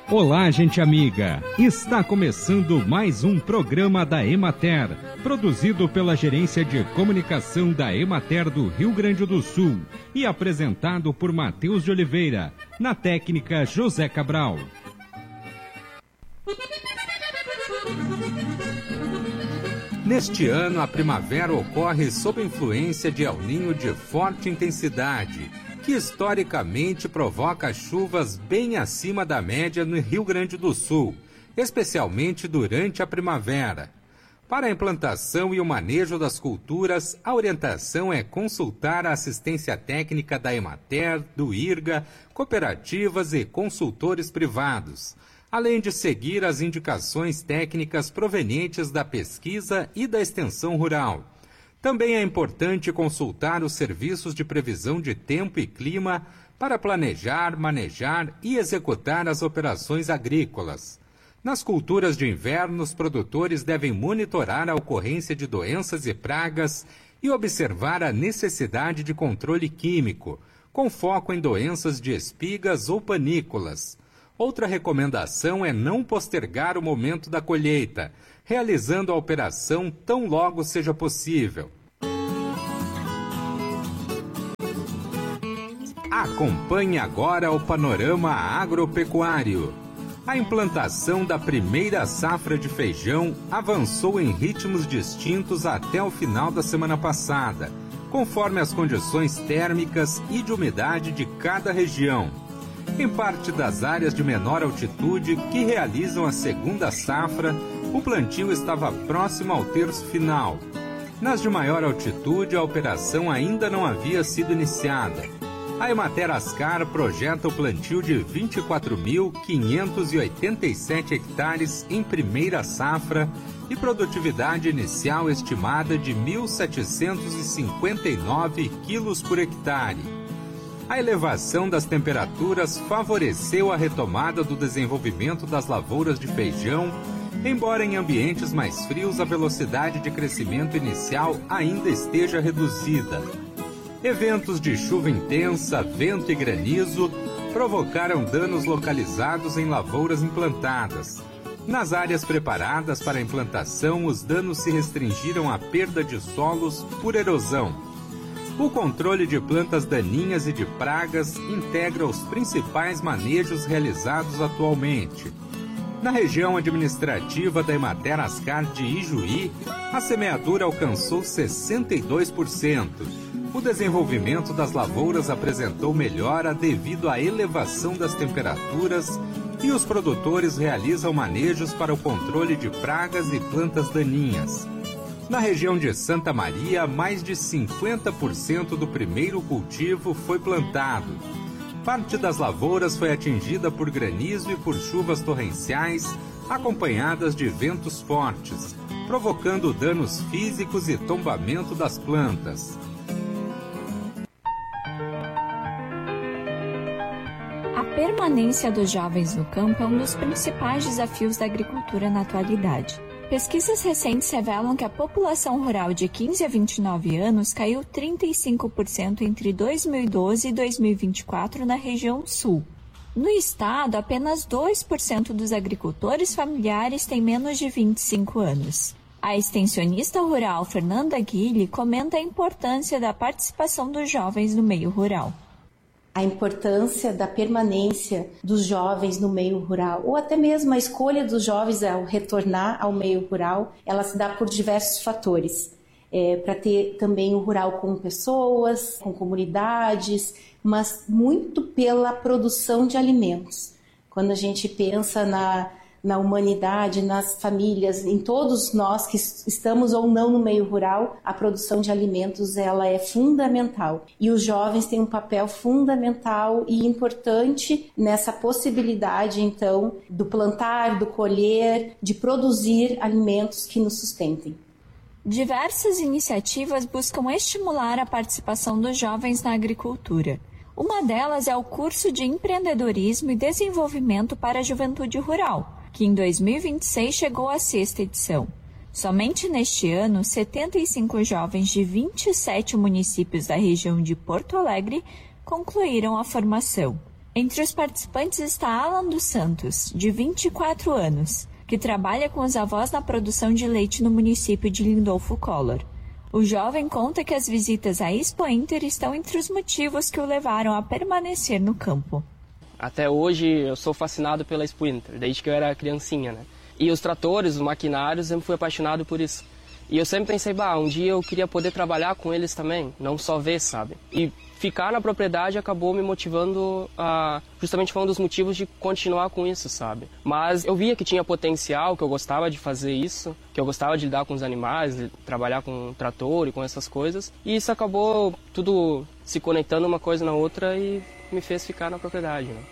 Olá, gente amiga! Está começando mais um programa da Emater, produzido pela Gerência de Comunicação da Emater do Rio Grande do Sul e apresentado por Matheus de Oliveira, na técnica José Cabral. Neste ano, a primavera ocorre sob influência de El Niño de forte intensidade, que historicamente provoca chuvas bem acima da média no Rio Grande do Sul, especialmente durante a primavera. Para a implantação e o manejo das culturas, a orientação é consultar a assistência técnica da Emater, do IRGA, cooperativas e consultores privados, além de seguir as indicações técnicas provenientes da pesquisa e da extensão rural. Também é importante consultar os serviços de previsão de tempo e clima para planejar, manejar e executar as operações agrícolas. Nas culturas de inverno, os produtores devem monitorar a ocorrência de doenças e pragas e observar a necessidade de controle químico, com foco em doenças de espigas ou panículas. Outra recomendação é não postergar o momento da colheita, realizando a operação tão logo seja possível. Acompanhe agora o panorama agropecuário. A implantação da primeira safra de feijão avançou em ritmos distintos até o final da semana passada, conforme as condições térmicas e de umidade de cada região. Em parte das áreas de menor altitude que realizam a segunda safra, o plantio estava próximo ao terço final. Nas de maior altitude, a operação ainda não havia sido iniciada. A Emater Ascar projeta o plantio de 24.587 hectares em primeira safra e produtividade inicial estimada de 1.759 quilos por hectare. A elevação das temperaturas favoreceu a retomada do desenvolvimento das lavouras de feijão, embora em ambientes mais frios a velocidade de crescimento inicial ainda esteja reduzida. Eventos de chuva intensa, vento e granizo provocaram danos localizados em lavouras implantadas. Nas áreas preparadas para a implantação, os danos se restringiram à perda de solos por erosão. O controle de plantas daninhas e de pragas integra os principais manejos realizados atualmente. Na região administrativa da Emater Ascar de Ijuí, a semeadura alcançou 62%. O desenvolvimento das lavouras apresentou melhora devido à elevação das temperaturas e os produtores realizam manejos para o controle de pragas e plantas daninhas. Na região de Santa Maria, mais de 50% do primeiro cultivo foi plantado. Parte das lavouras foi atingida por granizo e por chuvas torrenciais, acompanhadas de ventos fortes, provocando danos físicos e tombamento das plantas. A permanência dos jovens no campo é um dos principais desafios da agricultura na atualidade. Pesquisas recentes revelam que a população rural de 15 a 29 anos caiu 35% entre 2012 e 2024 na região sul. No estado, apenas 2% dos agricultores familiares têm menos de 25 anos. A extensionista rural Fernanda Guille comenta a importância da participação dos jovens no meio rural. A importância da permanência dos jovens no meio rural, ou até mesmo a escolha dos jovens ao retornar ao meio rural, ela se dá por diversos fatores. Para ter também o rural com pessoas, com comunidades, mas muito pela produção de alimentos. Quando a gente pensa na humanidade, nas famílias, em todos nós que estamos ou não no meio rural, a produção de alimentos ela é fundamental. E os jovens têm um papel fundamental e importante nessa possibilidade, então, do plantar, do colher, de produzir alimentos que nos sustentem. Diversas iniciativas buscam estimular a participação dos jovens na agricultura. Uma delas é o curso de empreendedorismo e desenvolvimento para a juventude rural, que em 2026 chegou à 6ª edição. Somente neste ano, 75 jovens de 27 municípios da região de Porto Alegre concluíram a formação. Entre os participantes está Alan dos Santos, de 24 anos, que trabalha com os avós na produção de leite no município de Lindolfo Collor. O jovem conta que as visitas à Expo Inter estão entre os motivos que o levaram a permanecer no campo. Até hoje eu sou fascinado pela Expo Inter, desde que eu era criancinha, né? E os tratores, os maquinários, eu fui apaixonado por isso. E eu sempre pensei, um dia eu queria poder trabalhar com eles também, não só ver, sabe? E ficar na propriedade acabou me motivando justamente foi um dos motivos de continuar com isso, sabe? Mas eu via que tinha potencial, que eu gostava de fazer isso, que eu gostava de lidar com os animais, de trabalhar com trator e com essas coisas. E isso acabou tudo se conectando uma coisa na outra e me fez ficar na propriedade, né?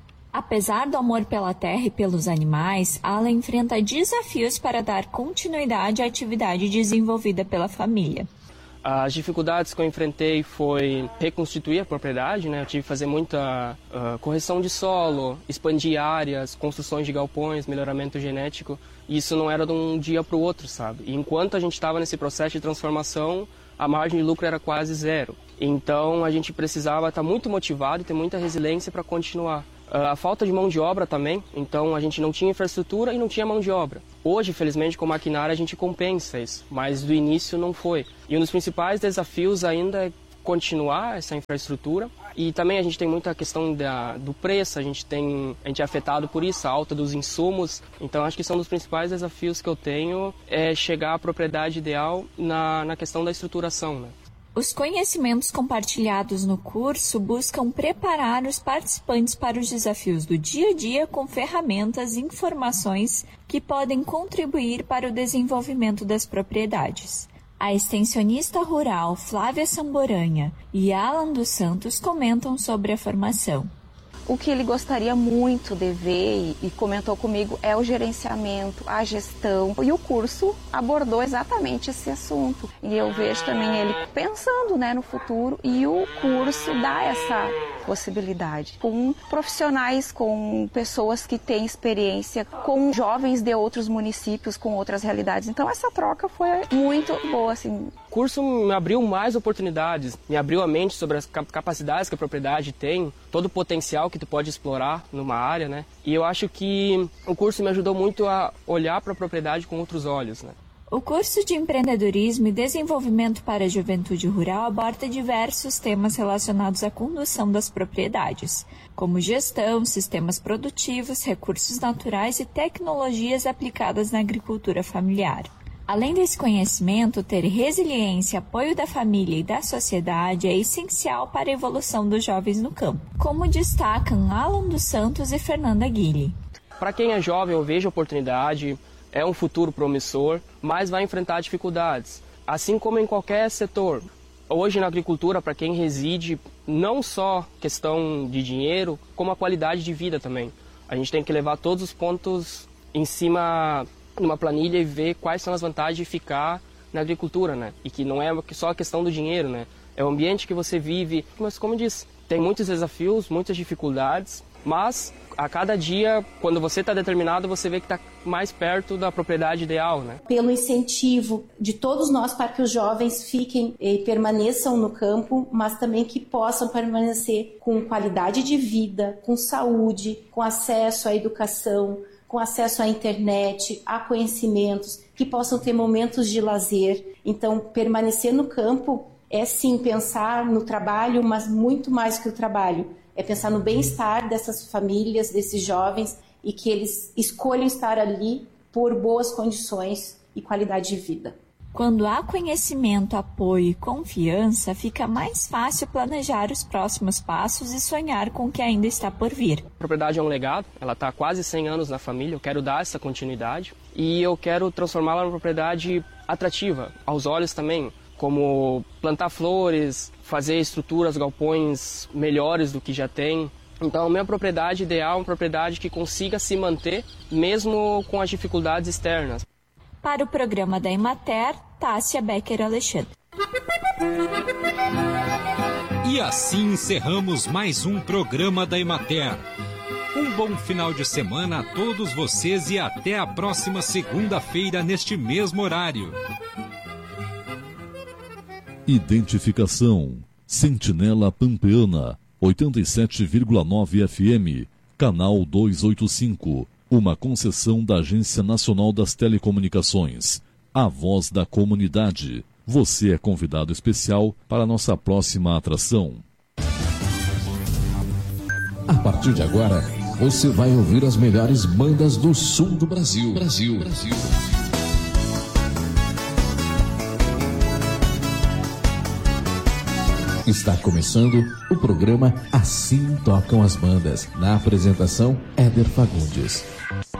Apesar do amor pela terra e pelos animais, Alan enfrenta desafios para dar continuidade à atividade desenvolvida pela família. As dificuldades que eu enfrentei foi reconstituir a propriedade, né? Eu tive que fazer muita correção de solo, expandir áreas, construções de galpões, melhoramento genético. E isso não era de um dia para o outro, sabe? E enquanto a gente estava nesse processo de transformação, a margem de lucro era quase zero. Então a gente precisava estar muito motivado e ter muita resiliência para continuar. A falta de mão de obra também, então a gente não tinha infraestrutura e não tinha mão de obra. Hoje, felizmente, com maquinário a gente compensa isso, mas do início não foi. E um dos principais desafios ainda é continuar essa infraestrutura. E também a gente tem muita questão do preço, a gente é afetado por isso, a alta dos insumos. Então acho que são um dos principais desafios que eu tenho, é chegar à propriedade ideal na questão da estruturação, né? Os conhecimentos compartilhados no curso buscam preparar os participantes para os desafios do dia a dia com ferramentas e informações que podem contribuir para o desenvolvimento das propriedades. A extensionista rural Flávia Samboranha e Alan dos Santos comentam sobre a formação. O que ele gostaria muito de ver e comentou comigo é o gerenciamento, a gestão. E o curso abordou exatamente esse assunto. E eu vejo também ele pensando, no futuro, e o curso dá essa possibilidade. Com profissionais, com pessoas que têm experiência, com jovens de outros municípios, com outras realidades. Então essa troca foi muito boa, assim. O curso me abriu mais oportunidades, me abriu a mente sobre as capacidades que a propriedade tem, todo o potencial que tu pode explorar numa área, né? E eu acho que o curso me ajudou muito a olhar para a propriedade com outros olhos, né? O curso de empreendedorismo e desenvolvimento para a juventude rural aborda diversos temas relacionados à condução das propriedades, como gestão, sistemas produtivos, recursos naturais e tecnologias aplicadas na agricultura familiar. Além desse conhecimento, ter resiliência e apoio da família e da sociedade é essencial para a evolução dos jovens no campo, como destacam Alan dos Santos e Fernanda Guille. Para quem é jovem, eu vejo oportunidade, é um futuro promissor, mas vai enfrentar dificuldades, assim como em qualquer setor. Hoje na agricultura, para quem reside, não só questão de dinheiro, como a qualidade de vida também. A gente tem que levar todos os pontos em cima numa planilha e ver quais são as vantagens de ficar na agricultura, né? E que não é só a questão do dinheiro, né? É o ambiente que você vive. Mas, como eu disse, tem muitos desafios, muitas dificuldades, mas a cada dia, quando você está determinado, você vê que está mais perto da propriedade ideal, né? Pelo incentivo de todos nós para que os jovens fiquem e permaneçam no campo, mas também que possam permanecer com qualidade de vida, com saúde, com acesso à educação, com acesso à internet, a conhecimentos, que possam ter momentos de lazer. Então, permanecer no campo é sim pensar no trabalho, mas muito mais que o trabalho. É pensar no bem-estar dessas famílias, desses jovens, e que eles escolham estar ali por boas condições e qualidade de vida. Quando há conhecimento, apoio e confiança, fica mais fácil planejar os próximos passos e sonhar com o que ainda está por vir. A propriedade é um legado, ela está há quase 100 anos na família, eu quero dar essa continuidade e eu quero transformá-la numa propriedade atrativa, aos olhos também, como plantar flores, fazer estruturas, galpões melhores do que já tem. Então, a minha propriedade ideal é uma propriedade que consiga se manter mesmo com as dificuldades externas. Para o programa da Emater, Tássia Becker Alexandre. E assim encerramos mais um programa da Emater. Um bom final de semana a todos vocês e até a próxima segunda-feira neste mesmo horário. Identificação: Sentinela Pampeana, 87,9 FM, canal 285, uma concessão da Agência Nacional das Telecomunicações. A voz da comunidade. Você é convidado especial para a nossa próxima atração. A partir de agora, você vai ouvir as melhores bandas do sul do Brasil. Está começando o programa Assim Tocam as Bandas. Na apresentação, Éder Fagundes.